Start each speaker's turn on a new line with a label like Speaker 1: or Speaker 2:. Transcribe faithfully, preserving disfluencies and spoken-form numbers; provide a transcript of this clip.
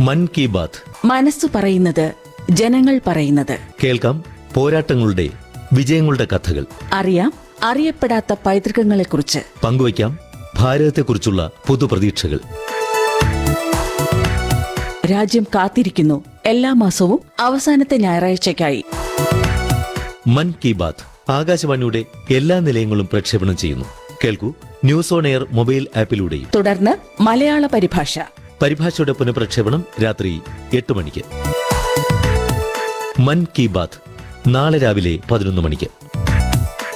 Speaker 1: മൻ കി ബാത്ത്.
Speaker 2: മനസ്സു പറയുന്നത്, ജനങ്ങൾ പറയുന്നത്.
Speaker 1: കേൾക്കാം പോരാട്ടങ്ങളുടെ വിജയങ്ങളുടെ കഥകൾ.
Speaker 2: അറിയാം അറിയപ്പെടാത്ത പൈതൃകങ്ങളെക്കുറിച്ച്.
Speaker 1: പങ്കുവയ്ക്കാം ഭാരതത്തെക്കുറിച്ചുള്ള പുതുപ്രതീക്ഷകൾ.
Speaker 2: രാജ്യം കാത്തിരിക്കുന്നു എല്ലാ മാസവും അവസാനത്തെ ഞായറാഴ്ചയ്ക്കായി.
Speaker 1: മൻ കി ബാത്ത് ആകാശവാണിയുടെ എല്ലാ നിലയങ്ങളും പ്രക്ഷേപണം ചെയ്യുന്നു. കേൾക്കൂ, ന്യൂസ് ഓൺ എയർ മൊബൈൽ ആപ്പിലൂടെയും.
Speaker 2: തുടർന്ന് മലയാള പരിഭാഷ.
Speaker 1: പരിഭാഷയുടെ പുനഃപ്രക്ഷേപണം രാത്രി എട്ട് മണിക്ക്. മൻ കി ബാത്ത് നാളെ രാവിലെ പതിനൊന്ന് മണിക്ക്.